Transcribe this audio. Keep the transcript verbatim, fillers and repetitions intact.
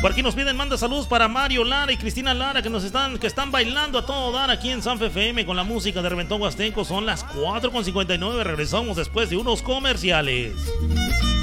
Por aquí nos piden, manda saludos para Mario Lara y Cristina Lara, que nos están, que están bailando a todo dar aquí en Sanfe F M con la música de Reventón Huasteco. Son las cuatro con cincuenta y nueve. Regresamos después de unos comerciales.